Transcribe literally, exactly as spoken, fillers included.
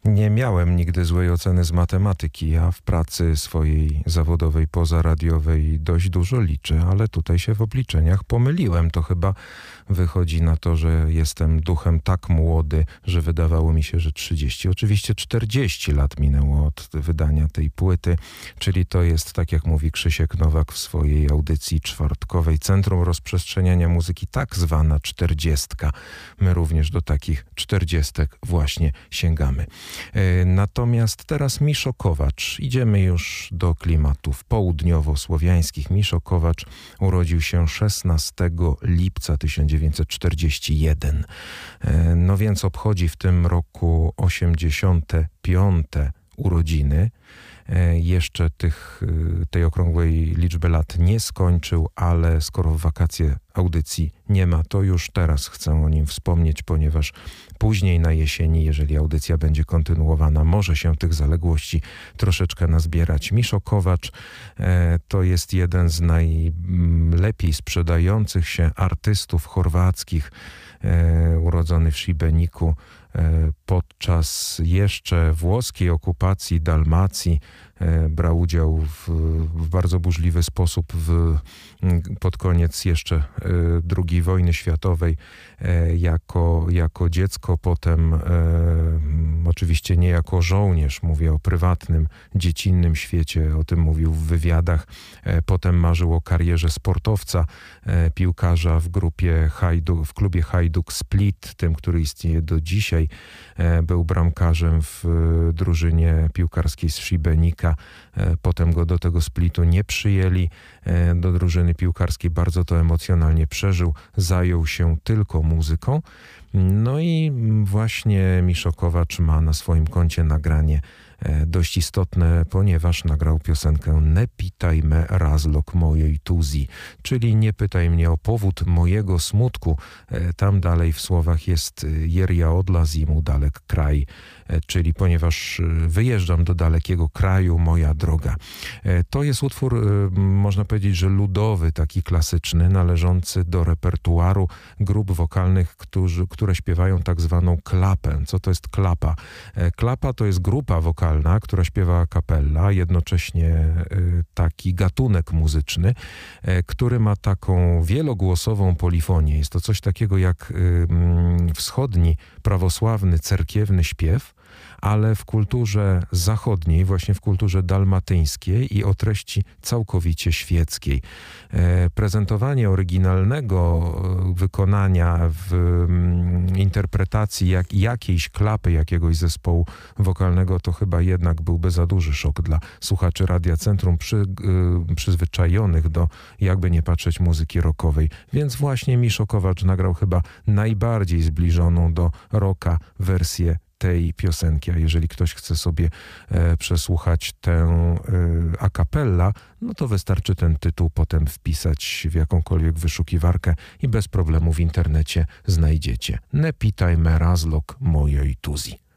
Nie miałem nigdy złej oceny z matematyki, a w pracy swojej zawodowej pozaradiowej dość dużo liczę, ale tutaj się w obliczeniach pomyliłem. To chyba wychodzi na to, że jestem duchem tak młody, że wydawało mi się, że trzydzieści. Oczywiście czterdzieści lat minęło od wydania tej płyty, czyli to jest, tak jak mówi Krzysiek Nowak w swojej audycji czwartkowej, Centrum Rozprzestrzeniania Muzyki, tak zwana czterdziestka. My również do takich czterdziestek właśnie sięgamy. Natomiast teraz Miszo Kowacz. Idziemy już do klimatów południowo-słowiańskich. Miszo Kowacz urodził się szesnastego lipca tysiąc dziewięćset czterdziestego pierwszego. No więc obchodzi w tym roku osiemdziesiąte piąte urodziny. Jeszcze tych, tej okrągłej liczby lat nie skończył, ale skoro w wakacje audycji nie ma, to już teraz chcę o nim wspomnieć, ponieważ później na jesieni, jeżeli audycja będzie kontynuowana, może się tych zaległości troszeczkę nazbierać. Miszo Kowacz e, to jest jeden z najlepiej sprzedających się artystów chorwackich, e, urodzony w Szibeniku podczas jeszcze włoskiej okupacji Dalmacji. Brał udział w, w bardzo burzliwy sposób w, pod koniec jeszcze drugiej wojny światowej jako, jako dziecko, potem oczywiście nie jako żołnierz, mówię o prywatnym, dziecinnym świecie, o tym mówił w wywiadach. Potem marzył o karierze sportowca, piłkarza w grupie Hajduk, w klubie Hajduk Split, tym, który istnieje do dzisiaj. Był bramkarzem w drużynie piłkarskiej z Šibenika. Potem go do tego Splitu nie przyjęli, do drużyny piłkarskiej. Bardzo to emocjonalnie przeżył. Zajął się tylko muzyką. No i właśnie Miszo Kowacz ma na swoim koncie nagranie dość istotne, ponieważ nagrał piosenkę Ne pitaj me razlog mojej tuzi, czyli nie pytaj mnie o powód mojego smutku. Tam dalej w słowach jest jer ja odlazim u dalek kraj, czyli ponieważ wyjeżdżam do dalekiego kraju, moja droga. To jest utwór, można powiedzieć, że ludowy, taki klasyczny, należący do repertuaru grup wokalnych, którzy, które śpiewają tak zwaną klapę. Co to jest klapa? Klapa to jest grupa wokalna, która śpiewa a cappella, jednocześnie taki gatunek muzyczny, który ma taką wielogłosową polifonię. Jest to coś takiego jak wschodni, prawosławny, cerkiewny śpiew, ale w kulturze zachodniej, właśnie w kulturze dalmatyńskiej i o treści całkowicie świeckiej. E, prezentowanie oryginalnego wykonania w mm, interpretacji jak, jakiejś klapy jakiegoś zespołu wokalnego to chyba jednak byłby za duży szok dla słuchaczy Radia Centrum przy, y, przyzwyczajonych do, jakby nie patrzeć, muzyki rockowej. Więc właśnie Miszo Kowacz nagrał chyba najbardziej zbliżoną do rocka wersję tej piosenki, a jeżeli ktoś chce sobie e, przesłuchać tę e, a cappella, no to wystarczy ten tytuł potem wpisać w jakąkolwiek wyszukiwarkę i bez problemu w internecie znajdziecie. Ne pitaj me razlog mojej tuzi.